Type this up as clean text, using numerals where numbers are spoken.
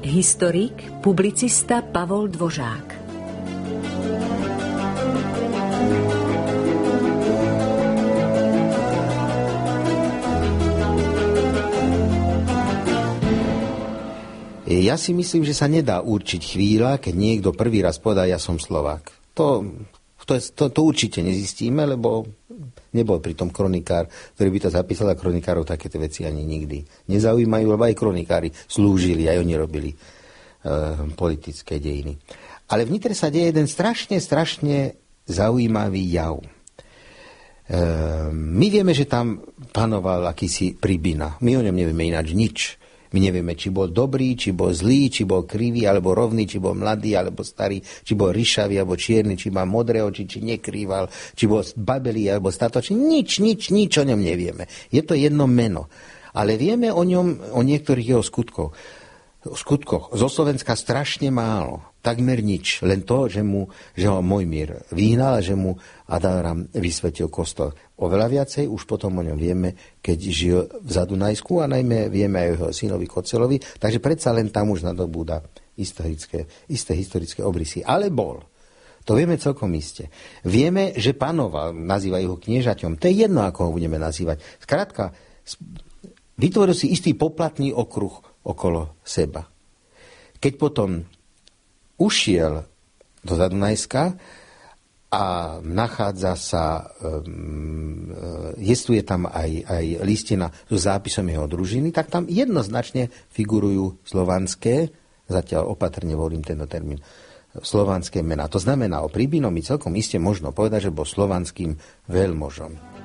Historik, publicista Pavol Dvořák. Ja si myslím, že sa nedá určiť chvíľa, keď niekto prvý raz povedá, ja som Slovák. To určite nezistíme, lebo nebol pritom kronikár, ktorý by to zapísal, a kronikárov takéto veci ani nikdy nezaujímajú, lebo aj kronikári slúžili, aj oni robili politické dejiny. Ale v Nitre sa deje jeden strašne zaujímavý jav. My vieme, že tam panoval akýsi Pribina. My o ňom nevieme ináč nič. My nevieme, či bol dobrý, či bol zlý, či bol krivý, alebo rovný, či bol mladý, alebo starý, či bol ryšavý, alebo čierny, či má modré oči, či nekrýval, či bol babelý, alebo statočný. Nič o ňom nevieme. Je to jedno meno. Ale vieme o ňom, o niektorých jeho skutkoch. Zo Slovenska strašne málo. Takmer nič. Len to, že ho Mojmír vyhnal, že mu Adam vysvetil kostol. Oveľa viacej už potom o ňom vieme, keď žil v Zadunajsku, a najmä vieme aj o jeho synovi Kocelovi, takže predsa len tam už nadobúda isté historické obrysy. Ale bol. To vieme celkom iste. Vieme, že panoval, nazývajú ho kniežaťom. To je jedno, ako ho budeme nazývať. Skrátka, vytvoril si istý poplatný okruh okolo seba. Keď potom ušiel do Zadunajska a nachádza sa, jestuje tam aj listina so zápisom jeho družiny, tak tam jednoznačne figurujú slovanské, zatiaľ opatrne volím tento termín, slovanské mená. To znamená, o Pribinovi celkom iste možno povedať, že bol slovanským veľmožom.